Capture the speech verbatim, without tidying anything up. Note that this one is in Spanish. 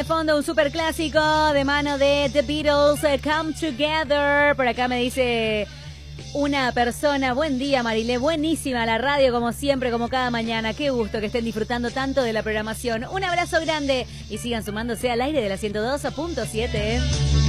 fondo un super clásico de mano de The Beatles, Come Together. Por acá me dice una persona, buen día Marilé, buenísima la radio como siempre, como cada mañana. Qué gusto que estén disfrutando tanto de la programación. Un abrazo grande y sigan sumándose al aire de la ciento dos punto siete.